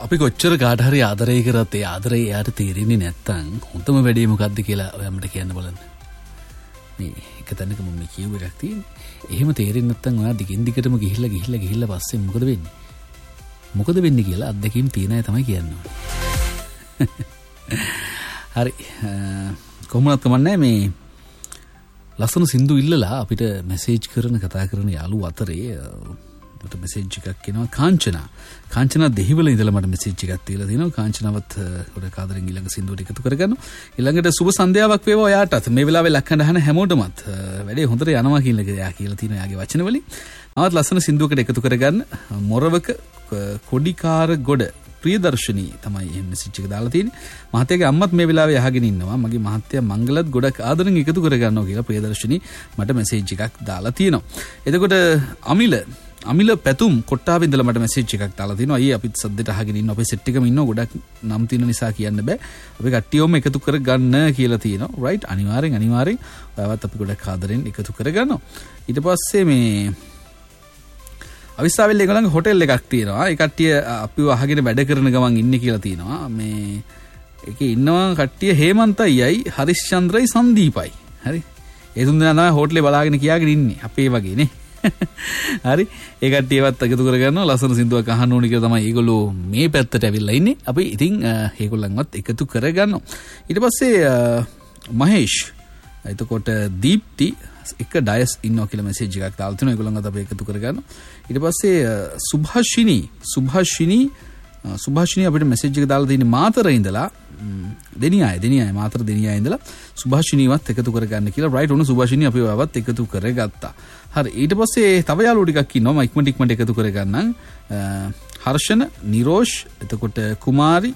අපි කොච්චර කාට හරි ආදරය කරත් ඒ ආදරේ එයාට තේරෙන්නේ නැත්තම් හොඳම වැඩේ මොකද්ද කියලා ඔයාලට කියන්න බලන්න. මේ එක තැනක මම කියුව එකක් තියෙන්නේ. එහෙම තේරෙන්නේ නැත්තම් ඔයා දිගින් දිගටම ගිහිල්ලා පස්සේ මොකද වෙන්නේ? මොකද වෙන්නේ කියලා අත්දැකීම් තියන අය තමයි කියන්නේ. හරි. කොහොමවත් කමන්නේ මේ ලස්සන සින්දු ඉල්ලලා අපිට මැසේජ් කරන කතා කරන යාළුවෝ අතරේ මට මැසේජ් එකක් එනවා කාංචනා දෙහිවල ඉඳලා මට මැසේජ් එකක් තියලා තිනවා. කාංචනාවත් ගොඩක් ආදරෙන් ඊළඟ සින්දුවට එකතු කරගන්නවා. ඊළඟට සුබ සන්ධ්‍යාවක් වේවා ඔයාටත්. මේ වෙලාවේ ලක්කඳ අහන හැමෝටමත් වැඩේ හොඳට යනවා කියලා තිනවා යාගේ වචන වලින්. ආවත් ලස්සන සින්දුවකට එකතු කරගන්න. මොරවක කොඩිකාර ගොඩ ප්‍රියදර්ශනී තමයි මේ මැසේජ් එක දාලා තියෙන්නේ. මහත්තයාගේ අම්මත් මේ වෙලාවේ අහගෙන ඉන්නවා. මගේ මහත්තයා මංගලත් ගොඩක් ආදරෙන් එකතු කරගන්නවා කියලා ප්‍රියදර්ශනී මට මැසේජ් එකක් දාලා තියෙනවා. එතකොට අමිල පැතුම් කොට්ටාවේ ඉඳලා මට මැසේජ් එකක් දාලා තිනවා. අයියේ අපිත් සද්දෙට අහගෙන ඉන්නවා. අපේ සෙට් එකම ඉන්නවා. ගොඩක් නම් තියෙන නිසා කියන්න බෑ. අපි කට්ටියෝම එකතු කරගන්න කියලා තියෙනවා. රයිට් අනිවාර්යෙන් ඔයාවත් අපි ගොඩක් ආදරෙන් එකතු කරගන්නවා. ඊට පස්සේ මේ අවිස්සාවෙල් ඒගොල්ලන්ගේ හොටෙල් එකක් තියෙනවා. ඒ කට්ටිය අපිව අහගෙන වැඩ කරන ගමන් ඉන්නේ කියලා තියෙනවා. මේ ඒකේ ඉන්නවා කට්ටිය හේමන්තයියි හරිශ්චන්ද්‍රයි සංදීපයි. හරි. ඒ තුන් දෙනා තමයි හෝටලේ බලාගෙන කියාගෙන ඉන්නේ. අපේ වගේ නේ. හරි. ඒ කට්ටියවත් එකතු කරගන්නවා. ලස්සන සින්දුවක් අහන්න ඕනි කියලා තමයි ඒගොල්ලෝ මේ පැත්තට ඇවිල්ලා ඉන්නේ. අපි ඉතින් ඒගොල්ලන්වත් එකතු කරගන්නවා. ඊට පස්සේ මහේෂ් එතකොට දීප්ති එක ඩයස් ඉන්නවා කියලා මැසේජ් එකක් දාලා තිනවා. ඒගොල්ලන්වත් අපි එකතු කරගන්නවා. ඊට පස්සේ සුභාෂිනී අපිට මැසේජ් එක දාලා තියෙන්නේ මාතර ඉඳලා දෙනියාය මාතර දෙනියාය ඉඳලා සුභාෂිනීවත් එකතු කරගන්න කියලා. රයිට් ඔන්න සුභාෂිනී අපි ඔයවත් එකතු කරගත්තා. හරි. ඊට පස්සේ තව යාළුවෝ ටිකක් ඉන්නවා. ඉක්මනට එකතු කරගන්නම්. හර්ෂණ, නිරෝෂ්, එතකොට කුමාරි,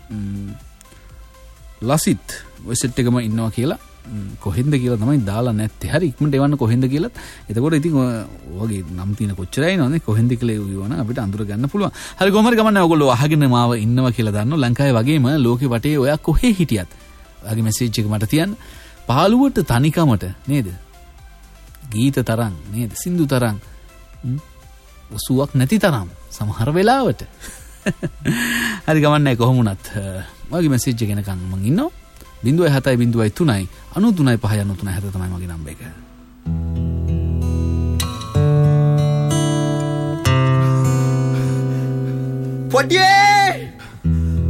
ලසිත් ඔය සෙට් එකම ඉන්නවා කියලා. කොහෙන්ද කියලා තමයි දාලා නැත්තේ. හරි ඉක්මනට එවන්න කොහෙන්ද කියලා. එතකොට ඉතින් ඔයගේ නම් තියෙන කොච්චරයි නෝනේ කොහෙන්ද කියලා එවුවන අපිට අඳුර ගන්න පුළුවන්. හරි කොහමද ගමන්නේ ඔයගොල්ලෝ අහගෙන මාව ඉන්නවා කියලා දන්නවා. ලංකාවේ වගේම ලෝකෙ වටේ ඔයා කොහේ හිටියත් ඔයාගේ මැසේජ් එක මට තියන්න. පහළුවට තනිකමට නේද? ගීත තරම් නේද? සින්දු තරම් සුවක් නැති තරම් සමහර වෙලාවට. හරි ගමන්නේ කොහොම වුණත් ඔයාගේ මැසේජ් එක එනකන් මම ඉන්නවා. 07.03 93 5 93 තමයි මගේ නම්බර එක. පොඩියේ